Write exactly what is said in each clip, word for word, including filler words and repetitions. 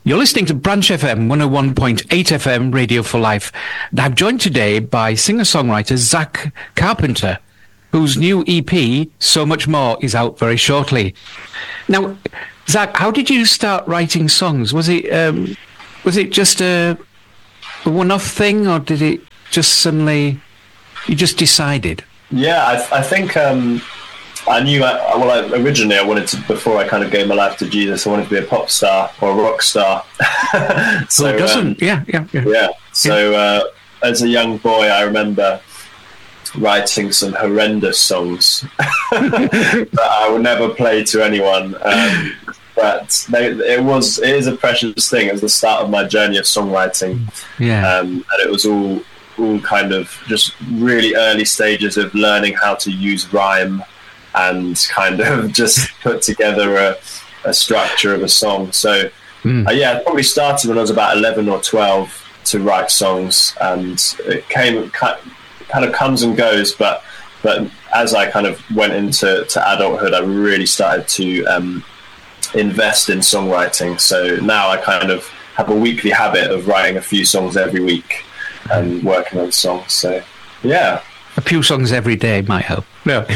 You're listening to Branch F M one oh one point eight F M, Radio for Life. And I'm joined today by singer-songwriter Zach Carpenter, whose new E P, So Much More, is out very shortly. Now, Zach, how did you start writing songs? Was it um, was it just a, a one-off thing, or did it just suddenly, you just decided? Yeah, I, I think... Um... I knew, I, well, I, originally I wanted to, before I kind of gave my life to Jesus, I wanted to be a pop star or a rock star. so Who doesn't? Um, yeah, yeah, yeah. Yeah. So uh, as a young boy, I remember writing some horrendous songs that I would never play to anyone. Um, but they, it was, it is a precious thing. It was the start of my journey of songwriting. Yeah. Um, and it was all, all kind of just really early stages of learning how to use rhyme and kind of just put together a, a structure of a song. So, mm. uh, yeah, I probably started when I was about eleven or twelve to write songs, and it came kind of comes and goes. But but as I kind of went into to adulthood, I really started to um, invest in songwriting. So now I kind of have a weekly habit of writing a few songs every week and working on songs. So, yeah. A few songs every day might help. No.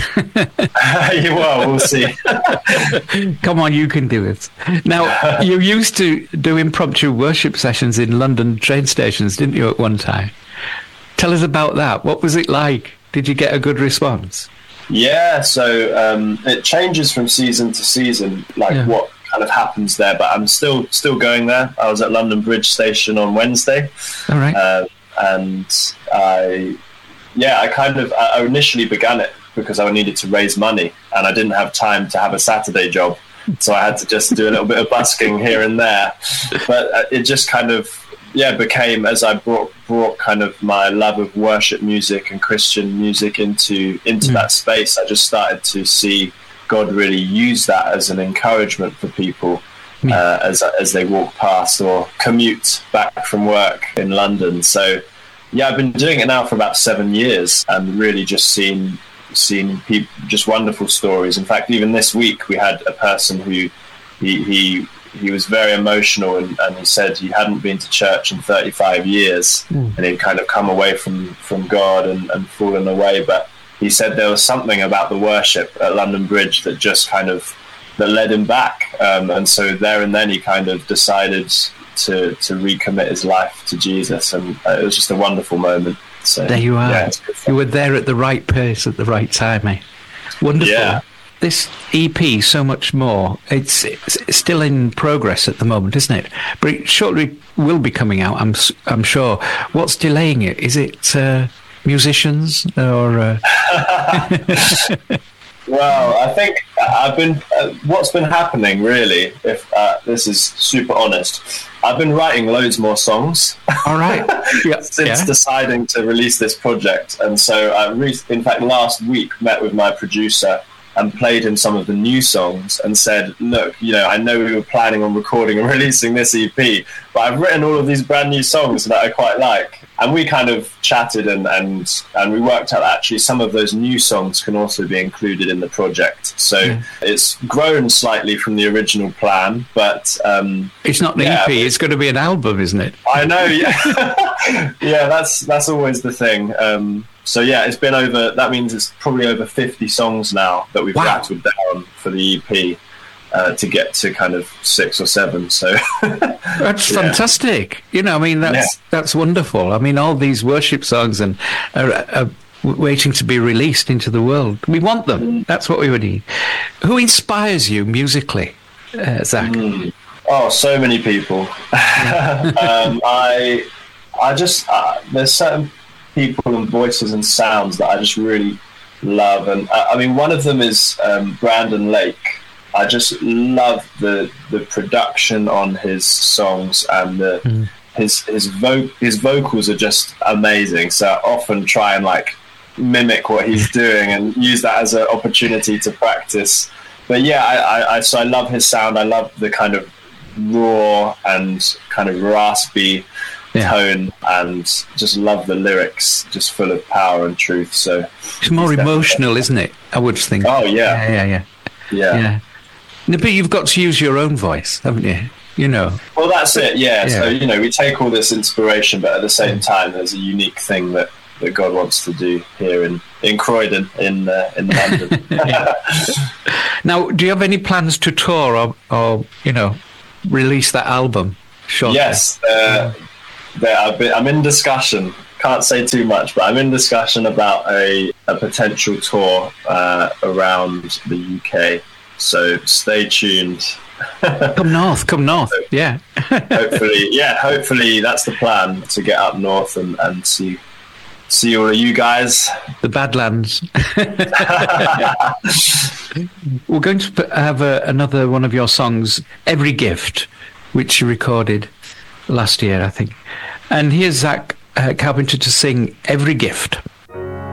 Well, we'll see. Come on, you can do it. Now, you used to do impromptu worship sessions in London train stations, didn't you, at one time? Tell us about that. What was it like? Did you get a good response? Yeah, so um, it changes from season to season, like yeah. what kind of happens there. But I'm still still going there. I was at London Bridge Station on Wednesday. All right. Uh, and I... Yeah, I kind of, I initially began it because I needed to raise money and I didn't have time to have a Saturday job. So I had to just do a little bit of busking here and there. But it just kind of, yeah, became, as I brought brought kind of my love of worship music and Christian music into into mm. that space, I just started to see God really use that as an encouragement for people mm. uh, as as they walk past or commute back from work in London. So, yeah, I've been doing it now for about seven years and really just seen seen people, just wonderful stories. In fact, even this week we had a person who he he, he was very emotional and, and he said he hadn't been to church in thirty-five years mm. and he'd kind of come away from, from God and, and fallen away. But he said there was something about the worship at London Bridge that just kind of that led him back. Um, and so there and then he kind of decided to to recommit his life to Jesus, and uh, it was just a wonderful moment. So there you are. Yeah, you were there at the right place at the right time, eh? Wonderful. Yeah. This E P, So Much More, it's, it's still in progress at the moment, isn't it? But it shortly will be coming out, I'm I'm sure. What's delaying it? Is it uh, musicians or? Uh... Well, I think I've been. Uh, what's been happening, really, if uh, this is super honest, I've been writing loads more songs. All right. Yeah. Since yeah. deciding to release this project, and so I, re- in fact, last week met with my producer and played him some of the new songs and said, "Look, you know, I know we were planning on recording and releasing this E P, but I've written all of these brand new songs that I quite like." And we kind of chatted and, and, and we worked out that actually some of those new songs can also be included in the project. So yeah. it's grown slightly from the original plan, but... Um, it's not an yeah, E P, it's going to be an album, isn't it? I know, yeah. yeah, that's that's always the thing. Um, so yeah, it's been over, that means it's probably over fifty songs now that we've wow. rattled down for the E P. Uh, to get to kind of six or seven, so that's yeah. fantastic. You know, I mean, that's yeah. that's wonderful. I mean, all these worship songs and are, are waiting to be released into the world. We want them. That's what we would need. Who inspires you musically, uh, Zach? Mm. Oh, so many people. um, I, I just uh, there's certain people and voices and sounds that I just really love, and uh, I mean, one of them is um, Brandon Lake. I just love the the production on his songs, and the, mm. his his vo- his vocals are just amazing. So I often try and like mimic what he's doing and use that as an opportunity to practice. But yeah, I, I, I so I love his sound. I love the kind of raw and kind of raspy yeah. tone, and just love the lyrics, just full of power and truth. So it's more emotional, isn't it? I would think. Oh yeah, yeah, yeah, yeah. yeah. yeah. But you've got to use your own voice, haven't you? you know. Well, that's it, yeah. Yeah. So, you know, we take all this inspiration, but at the same time, there's a unique thing that, that God wants to do here in, in Croydon, in uh, in London. Now, do you have any plans to tour or, or you know, release that album shortly? Yes, uh, there are bit, I'm in discussion. Can't say too much, but I'm in discussion about a, a potential tour uh, around the U K. So stay tuned. Come north, come north. Yeah. hopefully, yeah, hopefully that's the plan, to get up north and, and see see all of you guys. The Badlands. We're going to put- have a, another one of your songs, Every Gift, which you recorded last year, I think. And here's Zach uh, Carpenter to sing Every Gift.